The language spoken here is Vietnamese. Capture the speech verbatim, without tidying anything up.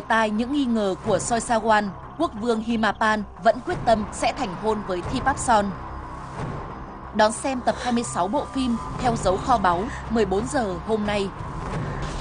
tai những nghi ngờ của Choi Sa-won, quốc vương Himapan vẫn quyết tâm sẽ thành hôn với Thi Park-son. Đón xem tập hai mươi sáu bộ phim Theo dấu kho báu mười bốn giờ hôm nay.